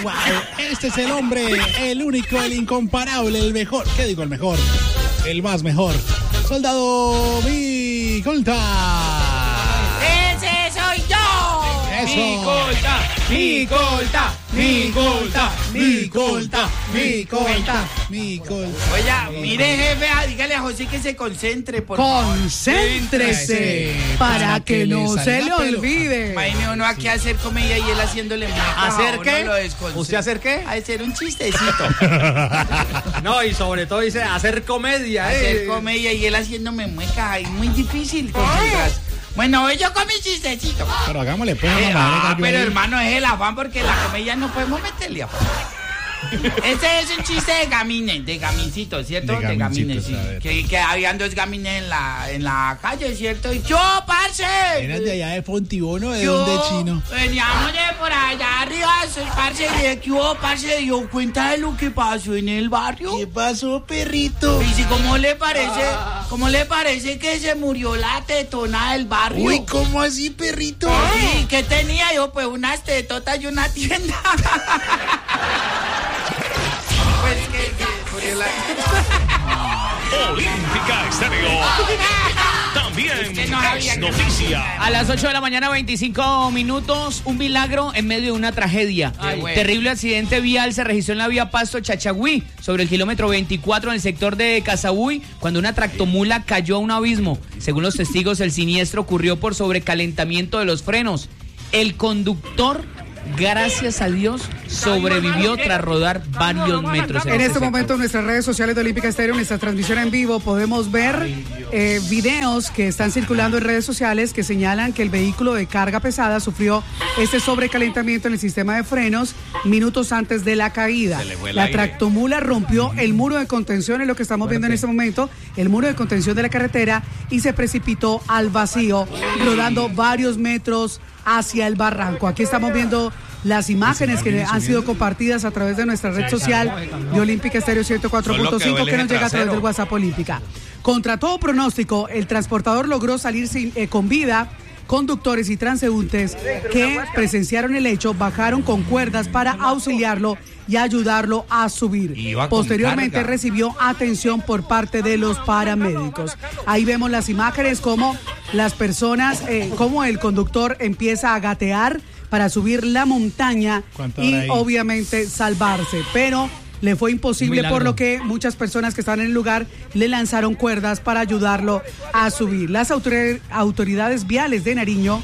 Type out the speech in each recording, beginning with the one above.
wow. Este es el hombre, el único, el incomparable, el mejor. ¿Qué digo el mejor? El más mejor. Soldado Micolta. ¡Ese soy yo! Eso. Micolta. Oiga, mire, jefe, dígale a José que se concentre, por favor. Concéntrese para que no se le olvide. Imagine uno aquí a hacer comedia y él haciéndole mueca. ¿Hacer qué? ¿Usted hacer qué? A hacer un chistecito. No, y sobre todo dice hacer comedia, Hacer comedia y él haciéndome mueca. Es muy difícil concentrarse. Bueno, voy yo con mi chistecito. Pero hagámosle pues pero hermano, es el afán porque la comedia no podemos meterle afán. Este es un chiste de gamines, de gamincito, ¿cierto? De gamines, sí. Que habían dos gamines en la calle, ¿cierto? Y yo, parce. ¿Eras de allá de Fontibón, de dónde, chino? Veníamos de por allá arriba, parce, de que hubo, parce, dio cuenta de lo que pasó en el barrio. ¿Qué pasó, perrito? Y si, ¿cómo le parece que se murió la tetona del barrio? Uy, ¿cómo así, perrito? Sí, ¿qué tenía yo? Pues unas tetotas y una tienda. Pues que murió la... Olímpica Estéreo. También es noticia. A las 8 de la mañana, 25 minutos, un milagro en medio de una tragedia. Terrible accidente vial se registró en la vía Pasto-Chachagüí, sobre el kilómetro 24 en el sector de Casabuy, cuando una tractomula cayó a un abismo. Según los testigos, el siniestro ocurrió por sobrecalentamiento de los frenos. El conductor, gracias a Dios, sobrevivió tras rodar varios metros. En este momento en nuestras redes sociales de Olímpica Estéreo, en nuestra transmisión en vivo, podemos ver videos que están circulando en redes sociales que señalan que el vehículo de carga pesada sufrió este sobrecalentamiento en el sistema de frenos minutos antes de la caída. La tractomula rompió el muro de contención, es lo que estamos viendo en este momento, el muro de contención de la carretera, y se precipitó al vacío, rodando varios metros hacia el barranco. Aquí estamos viendo las imágenes que han sido compartidas a través de nuestra red social de Olímpica Estéreo 104.5 que nos llega a través del WhatsApp Olímpica. Contra todo pronóstico, el transportador logró salir con vida. Conductores y transeúntes que presenciaron el hecho bajaron con cuerdas para auxiliarlo y ayudarlo a subir. Posteriormente recibió atención por parte de los paramédicos. Ahí vemos las imágenes como las personas, como el conductor empieza a gatear para subir la montaña y obviamente salvarse, pero le fue imposible, por lo que muchas personas que estaban en el lugar le lanzaron cuerdas para ayudarlo a subir. Las autoridades viales de Nariño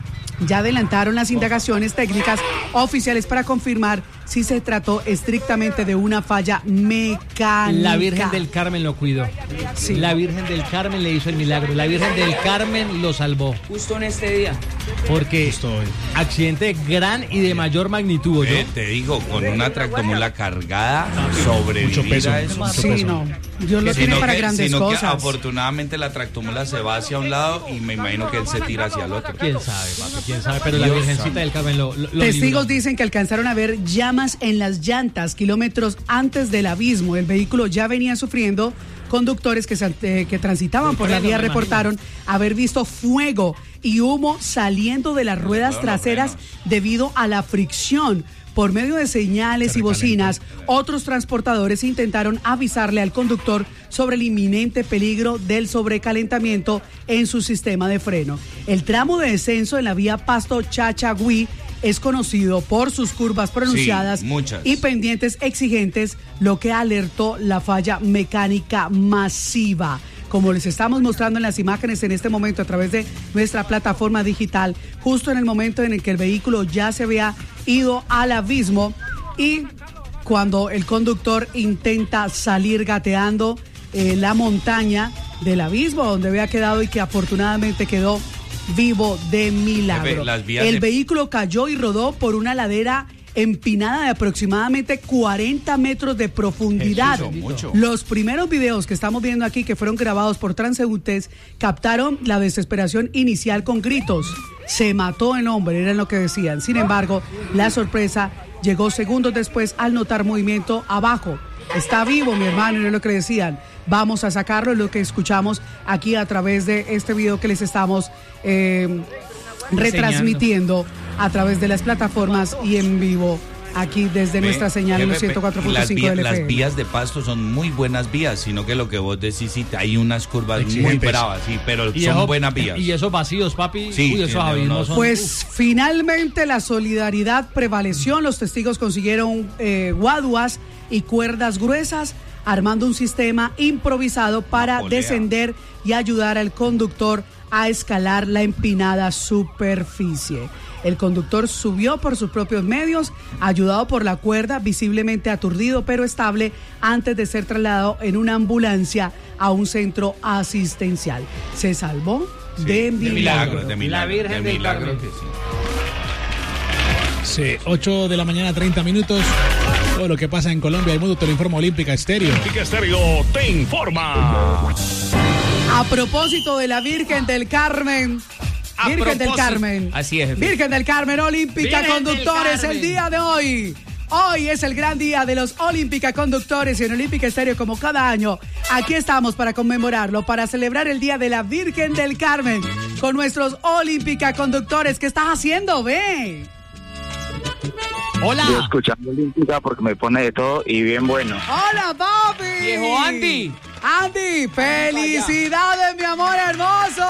ya adelantaron las indagaciones técnicas oficiales para confirmar si se trató estrictamente de una falla mecánica. La Virgen del Carmen lo cuidó. Sí. La Virgen del Carmen le hizo el milagro. La Virgen del Carmen lo salvó. Justo en este día. Porque accidente gran y de mayor magnitud, ¿no? Te digo, con una tractomula cargada, sobrevivir a eso. Sí, no. Dios lo tiene para grandes cosas. Que afortunadamente la tractomula se va hacia un lado y me imagino que él se tira hacia el otro. ¿Quién sabe, papi? ¿Quién sabe? Pero la Virgencita del Carmen lo Testigos dicen que alcanzaron a ver llamas en las llantas kilómetros antes del abismo. El vehículo ya venía sufriendo. Conductores que transitaban por la vía reportaron haber visto fuego y humo saliendo de las ruedas traseras debido a la fricción. Por medio de señales y bocinas, otros transportadores intentaron avisarle al conductor sobre el inminente peligro del sobrecalentamiento en su sistema de freno. El tramo de descenso en la vía Pasto-Chachagüí es conocido por sus curvas pronunciadas y pendientes exigentes, lo que alertó la falla mecánica masiva. Como les estamos mostrando en las imágenes en este momento a través de nuestra plataforma digital, justo en el momento en el que el vehículo ya se había ido al abismo y cuando el conductor intenta salir gateando la montaña del abismo donde había quedado y que afortunadamente quedó vivo de milagro. El vehículo cayó y rodó por una ladera empinada de aproximadamente 40 metros de profundidad. Los primeros videos que estamos viendo aquí, que fueron grabados por transeúntes, captaron la desesperación inicial con gritos. Se mató el hombre, era lo que decían. Sin embargo, la sorpresa llegó segundos después al notar movimiento abajo. Está vivo, mi hermano, era lo que le decían. Vamos a sacarlo, es lo que escuchamos aquí a través de este video que les estamos retransmitiendo a través de las plataformas y en vivo aquí desde nuestra señal en los 104.5 del Las FM. vías de Pasto son muy buenas vías, sino que lo que vos decís, sí, hay unas curvas muy bravas, sí, pero son buenas vías. Y esos vacíos, papi, sí, esos abismos son... Pues finalmente la solidaridad prevaleció, los testigos consiguieron guaduas y cuerdas gruesas, armando un sistema improvisado para descender y ayudar al conductor a escalar la empinada superficie. El conductor subió por sus propios medios, ayudado por la cuerda, visiblemente aturdido pero estable, antes de ser trasladado en una ambulancia a un centro asistencial. Se salvó de milagro. La Virgen del Carmen. Que sí. Sí, 8 de la mañana, 30 minutos. Todo lo que pasa en Colombia y el mundo te lo informa Olímpica Estéreo. Olímpica Estéreo te informa. A propósito de la Virgen del Carmen. Virgen del Carmen. Así es, jefe. Virgen del Carmen, Olímpica Virgen del Conductores, Carmen. el día de hoy. Hoy es el gran día de los Olímpica Conductores y en Olímpica Estéreo, como cada año, aquí estamos para conmemorarlo, para celebrar el Día de la Virgen del Carmen con nuestros Olímpica Conductores. ¿Qué estás haciendo, ve? Hola. Yo escuchando Olímpica porque me pone de todo y bien bueno. ¡Hola, papi! Viejo Andy. Andy, felicidades, mi amor hermoso.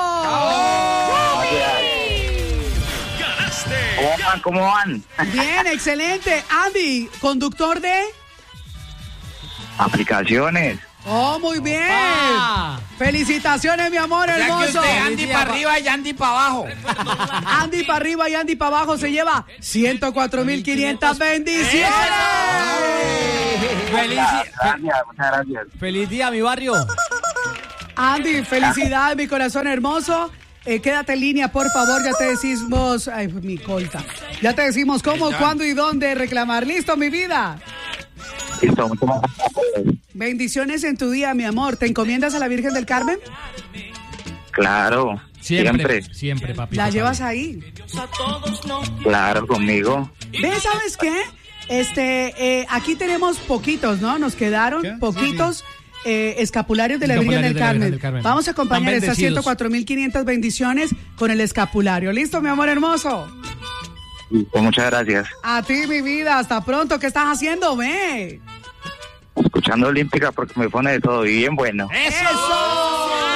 Ganaste. ¿Cómo van? Bien, excelente. Andy, conductor de... Aplicaciones. Oh, muy bien. Opa. Felicitaciones, mi amor O sea que hermoso. usted Andy para arriba y Andy para abajo. Andy para arriba y Andy para abajo se lleva 104.500 bendiciones. Muchas gracias. Feliz día, mi barrio. Andy, felicidades, mi corazón hermoso. Quédate en línea, por favor, ya te decimos, ay, mi colta. Ya te decimos cómo, cuándo y dónde reclamar. ¿Listo, mi vida? Listo, muchas gracias. Bendiciones en tu día, mi amor. ¿Te encomiendas a la Virgen del Carmen? Claro, Siempre, papi. La llevas ahí. Claro, conmigo. ¿Ves, sabes qué? Aquí tenemos poquitos, ¿no? Nos quedaron ¿Qué? poquitos escapularios de la Virgen del Escapularios de la Virgen Carmen. del Carmen. Vamos a acompañar Están estas bendecidos. 104.500 bendiciones con el escapulario. ¿Listo, mi amor hermoso? Listo, muchas gracias. A ti, mi vida. Hasta pronto. ¿Qué estás haciendo, ve? Escuchando Olímpica porque me pone de todo y bien bueno. ¡Eso!